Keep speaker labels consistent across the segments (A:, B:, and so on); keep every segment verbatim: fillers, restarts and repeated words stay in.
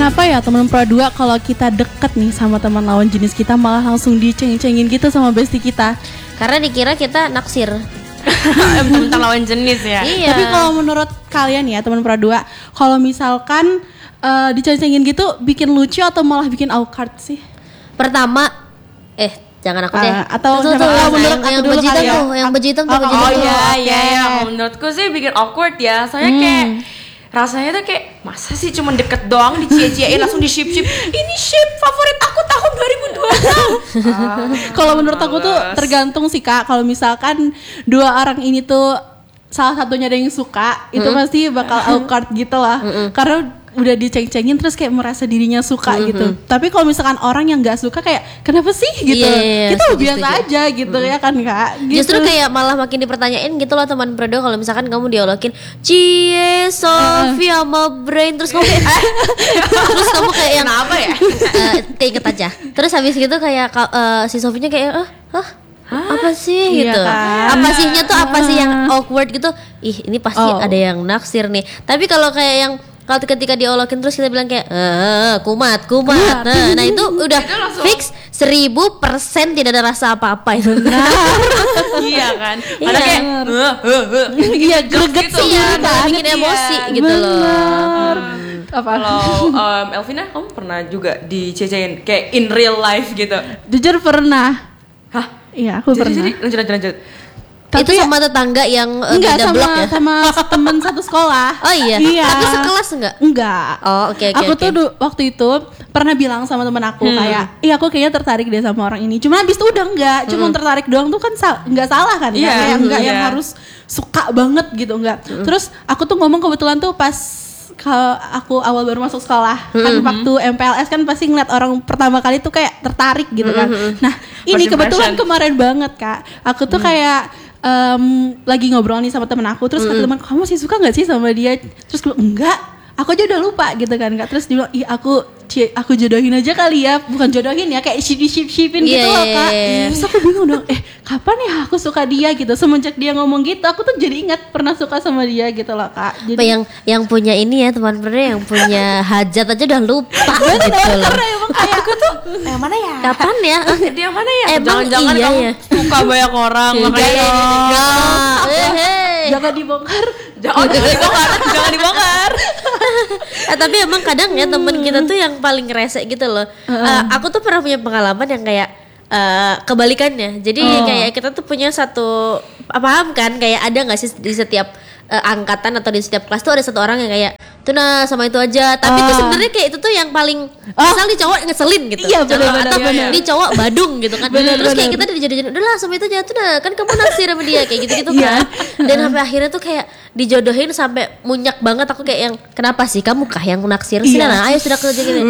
A: Kenapa ya teman perdua kalau kita deket nih sama teman lawan jenis kita malah langsung diceng-cengin gitu sama bestie kita?
B: Karena dikira kita naksir.
C: Tentang lawan jenis ya.
B: Iya.
A: Tapi kalau menurut kalian ya teman perdua, kalau misalkan uh, diceng-cengin gitu bikin lucu atau malah bikin awkward sih?
B: Pertama, eh jangan aku deh.
A: Uh, atau
B: tuh, tuh,
A: siapa-
B: tuh,
A: oh,
B: yang,
A: menurut
B: yang,
A: aku
B: yang
A: dulu
B: baju hitam
A: kali ya.
B: tuh, yang baju hitam tuh,
A: Oh,
B: baju
C: Oh
B: hitam tuh.
C: iya
A: oke.
C: iya iya, menurutku sih bikin awkward ya. Soalnya
A: Hmm.
C: kayak rasanya tuh kayak masa sih cuma deket doang dicie-ciein langsung di ship-ship. Ini ship favorit aku tahun dua ribu dua puluh enam. Ah,
A: Kalau menurut aku tuh
C: males.
A: tergantung sih Kak. Kalau misalkan dua orang ini tuh salah satunya ada yang suka, itu pasti bakal awkward gitu lah. Karena udah diceng-cengin terus kayak merasa dirinya suka gitu. Tapi kalau misalkan orang yang nggak suka kayak kenapa sih gitu?
B: Iya, iya,
A: Kita
B: setuju,
A: biasa
B: setuju.
A: aja gitu ya kan Kak. Gitu.
B: Justru kayak malah makin dipertanyain gitu loh teman Predo kalau misalkan kamu diolokin Cie, Sofia sama Brain terus kamu kayak terus kamu kayak yang
C: Kenapa ya?
B: eh, keinget aja. Terus habis gitu kayak ka- eh, si Sofinya kayak ah, hah? Apa sih
A: Iya
B: gitu?
A: kan?
B: Apa sihnya tuh apa sih yang awkward gitu? Ih, ini pasti
A: Oh.
B: ada yang naksir nih. Tapi kalau kayak yang kalau ketika diolokin terus kita bilang kayak eh kumat kumat, nah, nah itu udah
C: Itu langsung-
B: fix seribu persen tidak ada rasa apa-apa itu.
C: Iya kan.
B: Iya.
C: Ada kayak "Heh, heh, heh."
A: Iya, greget
C: gitu.
A: sih
B: Iya,
A: kan.
B: malah bikin
C: Iya.
B: emosi gitu loh.
A: Bener. Apa?
C: Kalau um, Elvina kamu pernah juga dicecein kayak in real life gitu?
A: Jujur pernah.
C: Hah?
A: Iya, aku
C: Jadi,
A: pernah.
C: jadi lanjut lanjut lanjut.
B: Itu
A: Tapi-
B: sama tetangga yang uh,
A: Enggak
B: beda
A: sama
B: blok ya?
A: sama teman satu sekolah.
B: Oh iya.
A: Iya.
B: Tapi sekelas enggak?
A: Enggak.
B: Oh, oke, oke,
A: Aku
B: oke.
A: tuh du- waktu itu pernah bilang sama temen aku
C: Hmm.
A: kayak, "Iya, aku kayaknya tertarik deh sama orang ini." Cuma abis itu udah enggak, cuma tertarik doang tuh kan sal- enggak salah kan?
C: Hmm. Iya,
A: Kayak enggak
C: iya.
A: yang harus suka banget gitu enggak. Terus aku tuh ngomong kebetulan tuh pas kalau aku awal baru masuk sekolah kan waktu M P L S kan pasti ngeliat orang pertama kali tuh kayak tertarik gitu kan. Nah ini
C: First
A: kebetulan
C: impression.
A: kemarin banget Kak, aku tuh kayak em, lagi ngobrol nih sama temen aku, terus kata teman, kamu masih suka nggak sih sama dia? Terus gue enggak, aku aja udah lupa gitu kan Kak. Terus dia bilang, ih aku cie, aku jodohin aja kali ya, bukan jodohin ya, kayak ship ship shipin gitu
B: Iya,
A: loh
B: iya,
A: Kak.
B: iya.
A: Terus aku bingung dong, eh kapan ya aku suka dia gitu. Semenjak dia ngomong gitu, aku tuh jadi ingat pernah suka sama dia gitu loh Kak. Jadi
B: Apa yang yang punya ini ya teman Predo yang punya hajat aja udah lupa gitu loh.
A: karena emang kayak aku tuh
C: Yang mana ya?
B: Kapan ya?
C: Dia mana ya?
B: Emang
C: Jangan-jangan
B: iya
C: kamu
B: ya?
C: suka banyak orang makanya.
B: Enggak. Eh, hey.
A: jangan dibongkar.
C: Jangan jangan dibongkar, jangan dibongkar.
B: Eh, tapi emang kadang ya temen kita tuh yang paling rese gitu loh. Eh, aku tuh pernah punya pengalaman yang kayak eh, kebalikannya. Jadi
A: Oh.
B: kayak kita tuh punya satu paham kan kayak ada nggak sih di setiap eh, angkatan atau di setiap kelas tuh ada satu orang yang kayak tuh nah sama itu aja. Tapi
A: Oh.
B: tuh sebenarnya kayak itu tuh yang paling
A: Oh.
B: misal di cowok ngeselin gitu.
A: Iya,
B: Contoh,
A: benar-benar,
B: atau
A: iya, iya.
B: di cowok badung gitu kan.
A: Benar,
B: Terus kayak
A: benar.
B: kita dijodohin udahlah sama itu aja tuh dah kan kamu naksir sama dia kayak gitu-gitu
A: Iya.
B: kan. Dan sampai akhirnya tuh kayak dijodohin sampai munyak banget aku kayak yang kenapa sih kamu kah yang naksir sih
A: Iya.
B: nah ayo sudah kerja gini.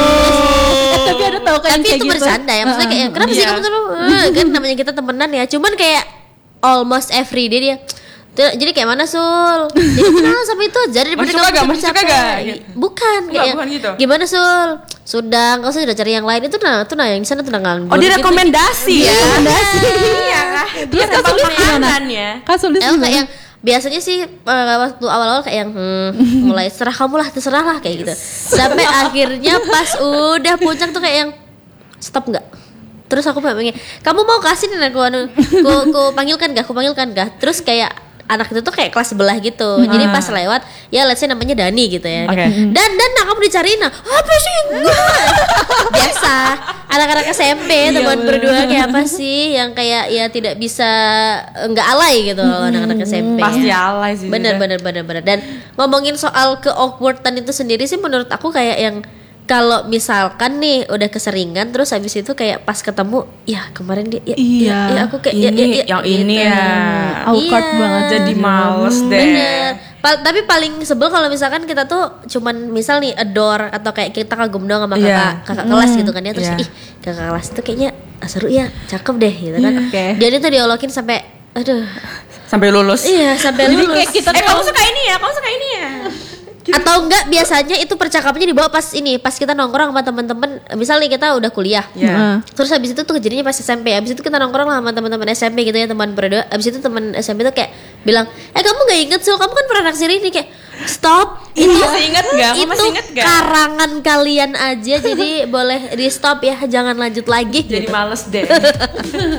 A: Eh, tapi ada tau kan yang
B: Tapi
A: kayak
B: itu
A: gitu.
B: bercanda ya maksudnya kayak kenapa sih
C: Iya.
B: kamu tuh eh, kan namanya kita temenan ya cuman kayak almost every day dia "Tuh, jadi kayak mana Sul? Jadi kenal sama itu aja daripada
C: Masih suka
B: kamu
C: gak? Masih suka
B: capek."
C: gak?
B: Bukan
C: Enggak,
B: kayak
C: bukan gitu.
B: gimana Sul? Sudah, kau sudah cari yang lain itu nah, itu nah yang di sana tuh nah nganggur
C: Oh, dia
B: gitu.
C: rekomendasi ya.
A: Rekomendasi.
C: Iya. Dia
A: Kak
C: tentang
A: Sulis gimana?
C: makanan ya.
A: Kak Sulis
B: Eh, kayak
A: gimana?
B: yang biasanya sih eh, waktu awal-awal kayak yang hmm, mulai serah kamu lah terserah lah kayak gitu sampai akhirnya pas udah puncak tuh kayak yang stop nggak terus aku pengen kamu mau kasih nih aku anu ku, ku panggilkan gak aku panggilkan gak terus kayak anak itu tuh kayak kelas sebelah gitu jadi pas lewat ya let's say namanya Dani gitu ya
C: Oke.
B: dan dan nah, kamu dicariin nah apa sih enggak biasa anak-anak S M P teman berdua kayak apa sih yang kayak ya tidak bisa enggak alay gitu loh anak-anak S M P
C: Pasti alay sih.
B: bener
C: sudah.
B: bener bener bener dan ngomongin soal ke awkwardan itu sendiri sih menurut aku kayak yang kalau misalkan nih udah keseringan terus habis itu kayak pas ketemu ya kemarin dia ya,
A: Iya,
B: ya, ya aku kayak ya,
C: ini
B: ya, ya,
C: yang ini
B: gitu.
C: ya.
A: Awkward
B: Iya.
A: banget.
C: Jadi males deh.
B: Bener. Pa- tapi paling sebel kalau misalkan kita tuh cuman misal nih adore atau kayak kita kagum doang sama kakak
C: Iya.
B: kakak kelas gitu kan ya terus
C: Iya.
B: ih kakak kelas tuh kayaknya ah, seru ya cakep deh gitu kan.
A: Oke.
B: Dia tuh diolokin sampai aduh
C: Sampai lulus.
B: iya sampai
A: Jadi
B: lulus.
A: kayak kita
C: Eh, kamu suka ini ya? Kamu suka ini ya?
B: Atau enggak biasanya itu percakapannya dibawa pas ini pas kita nongkrong sama teman-teman misal nih kita udah kuliah
C: Iya.
A: Nah.
B: terus habis itu tuh kejadiannya pas S M P habis itu kita nongkrong lah sama teman-teman S M P gitu ya teman berdua habis itu teman S M P tuh kayak bilang eh kamu nggak inget Sul kamu kan pernah naksir ini kayak stop.
C: Itu masih inget gak? Kamu
B: Itu
C: masih inget gak?
B: karangan kalian aja, jadi boleh di stop ya, jangan lanjut lagi.
C: Jadi
B: gitu.
C: males deh.